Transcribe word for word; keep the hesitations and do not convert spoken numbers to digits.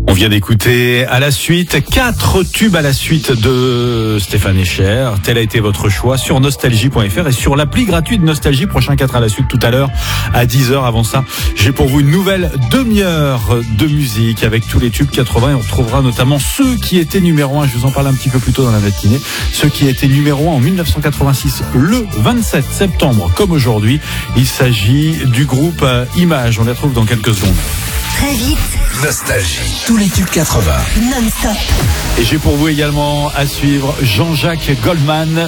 On vient d'écouter à la suite quatre tubes à la suite de Stéphane Echer. Tel a été votre choix sur nostalgie point f r et sur l'appli gratuite Nostalgie. Prochain quatre à la suite tout à l'heure à dix heures. Avant ça, j'ai pour vous une nouvelle demi-heure de musique avec tous les tubes quatre-vingts et on retrouvera notamment ceux qui étaient numéro un. Je vous en parlais un petit peu plus tôt dans la matinée. Ceux qui étaient numéro un en dix-neuf cent quatre-vingt-six, le vingt-sept septembre, comme aujourd'hui. Il s'agit du groupe Image. On les retrouve dans quelques secondes. Très vite. Nostalgie. Tous les tubes quatre-vingts. Non-stop. Et j'ai pour vous également à suivre Jean-Jacques Goldman.